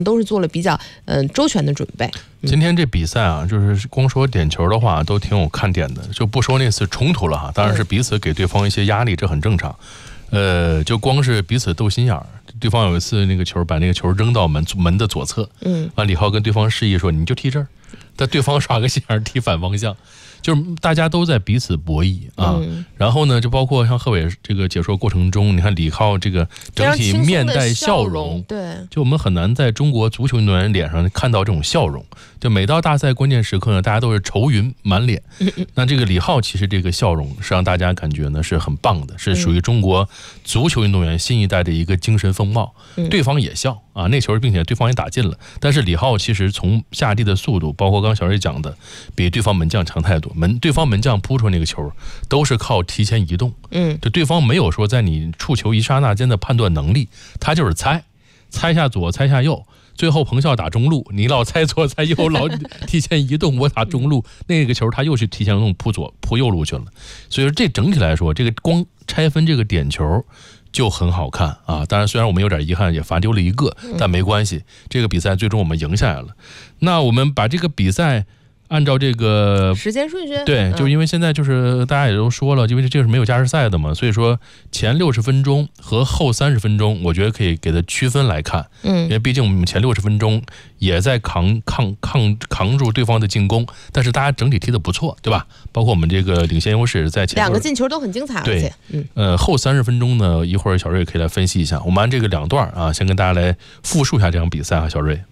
都是做了比较周全的准备。 今天这比赛啊，就是光说点球的话，都挺有看点的。就不说那次冲突了哈，当然是彼此给对方一些压力，这很正常。就光是彼此斗心眼儿。对方有一次那个球把那个球扔到门的左侧，李浩跟对方示意说你就踢这儿，但对方耍个心眼儿踢反方向。就是大家都在彼此博弈啊，然后呢，就包括像贺炜这个解说过程中，你看李浩这个整体面带笑容， 对， 就我们很难在中国足球运动员脸上看到这种笑容。就每到大赛关键时刻呢，大家都是愁云满脸。那这个李浩其实这个笑容是让大家感觉呢是很棒的，是属于中国足球运动员新一代的一个精神风貌。对方也笑啊，那球并且对方也打进了，但是李浩其实从下地的速度，包括刚小瑞讲的，比对方门将强太多。对方门将扑出那个球都是靠提前移动，就对方没有说在你触球一刹那间的判断能力，他就是猜下左猜下右，最后彭笑打中路，你老猜左猜右，老提前移动，我打中路，那个球他又去提前移动扑右路去了。所以说这整体来说，这个光拆分这个点球就很好看啊！当然，虽然我们有点遗憾，也罚丢了一个，但没关系，这个比赛最终我们赢下来了。那我们把这个比赛按照这个时间顺序， 对，就因为现在就是大家也都说了，因为这是没有加时赛的嘛，所以说前60分钟和后30分钟，我觉得可以给它区分来看，因为毕竟我们前60分钟也在扛住对方的进攻，但是大家整体踢得不错，对吧？包括我们这个领先优势在前 2个进球都很精彩， 对，后30分钟呢，一会儿小瑞也可以来分析一下。我们按这个2段啊，先跟大家来复述一下这场比赛啊，小瑞。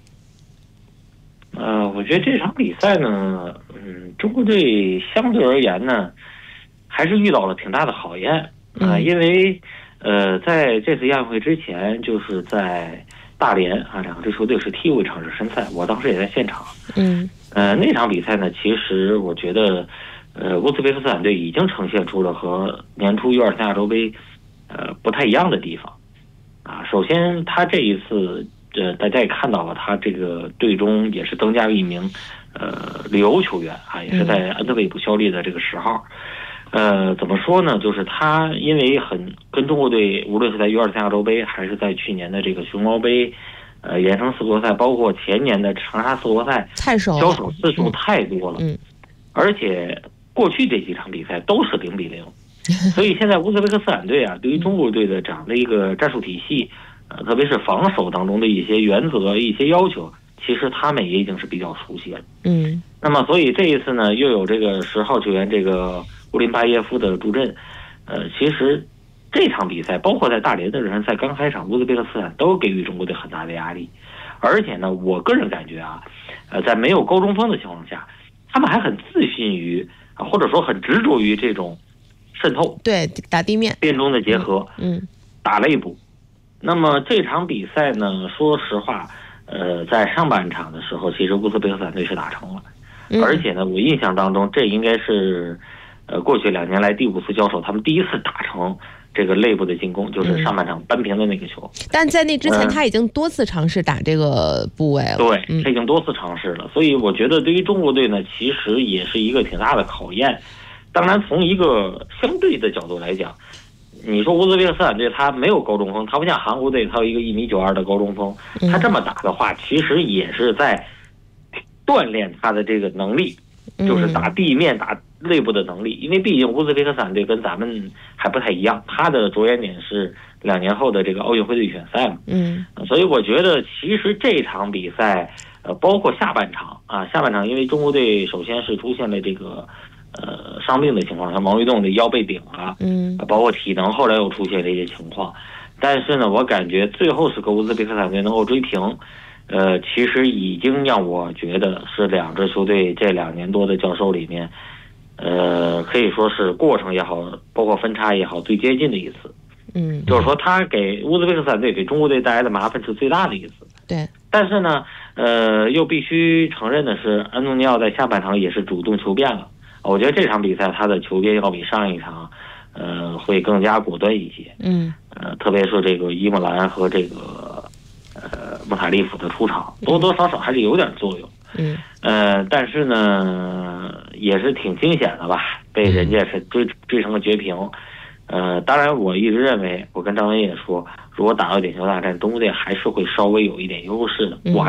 我觉得这场比赛呢，中国队相对而言呢，还是遇到了挺大的考验啊，因为在这次亚运会之前，就是在大连啊，两支球队是踢过一场热身赛，我当时也在现场。那场比赛呢，其实我觉得，乌兹别克斯坦队已经呈现出了和年初U23亚洲杯不太一样的地方啊。首先，他这一次。大家也看到了，他这个队中也是增加了一名旅游球员啊，也是在安特卫普效力的这个10号。怎么说呢？就是他因为跟中国队，无论是在U23亚洲杯，还是在去年的这个熊猫杯、延伸4国赛，包括前年的长沙4国赛，交手次数太多了。而且过去这几场比赛都是0-0，所以现在乌兹别克斯坦队啊，对于中国队的这样的一个战术体系。特别是防守当中的一些原则、一些要求，其实他们也已经是比较熟悉了。那么所以这一次呢，又有这个10号球员这个乌林巴耶夫的助阵。其实这场比赛，包括在大连的热身赛刚开场，乌兹别克斯坦都给予中国队很大的压力。而且呢，我个人感觉啊，在没有高中锋的情况下，他们还很自信于，或者说很执着于这种渗透， 对，打地面、 边中的结合，打内部。那么这场比赛呢，说实话，在上半场的时候，其实乌兹别克斯坦队是打成了，而且呢，我印象当中，这应该是过去2年来第5次交手，他们第1次打成这个内部的进攻，就是上半场扳平的那个球。 但在那之前，他已经多次尝试打这个部位了。 对，他已经多次尝试了，所以我觉得对于中国队呢，其实也是一个挺大的考验。当然，从一个相对的角度来讲。你说乌兹别克斯坦队他没有高中锋，他不像韩国队，他有一个1.92米的高中锋，他这么打的话，其实也是在锻炼他的这个能力，就是打地面、打内部的能力。因为毕竟乌兹别克斯坦队跟咱们还不太一样，他的着眼点是2年后的这个奥运会的预选赛嘛。所以我觉得其实这场比赛，包括下半场啊，因为中国队首先是出现了这个。伤病的情况，像毛玉栋的腰被顶了，包括体能后来又出现了一些情况，但是呢，我感觉最后是乌兹别克斯坦队能够追平，其实已经让我觉得是2支球队这2年多的交手里面，可以说是过程也好，包括分差也好，最接近的一次。就是说他给乌兹别克斯坦队给中国队带来的麻烦是最大的一次。 对， 但是呢，又必须承认的是，安东尼奥在下半场也是主动求变了。我觉得这场比赛他的球边要比上一场，会更加果断一些。特别是这个伊莫兰和这个穆塔利夫的出场，多多少少还是有点作用。但是呢，也是挺惊险的吧，被人家是追成了绝平。 当然我一直认为，我跟张文也说，如果打到点球大战，中国队还是会稍微有一点优势的。我